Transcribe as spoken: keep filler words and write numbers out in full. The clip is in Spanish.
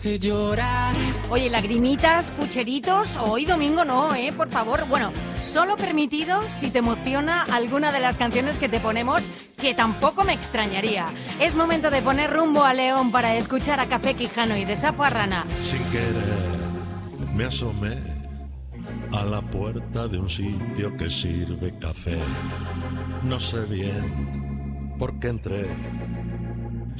Te llorar. Oye, lagrimitas, pucheritos, hoy domingo no, ¿eh? Por favor, bueno, solo permitido si te emociona alguna de las canciones que te ponemos, que tampoco me extrañaría. Es momento de poner rumbo a León para escuchar a Café Quijano y de Sapo a Rana. Sin querer me asomé a la puerta de un sitio que sirve café. No sé bien por qué entré,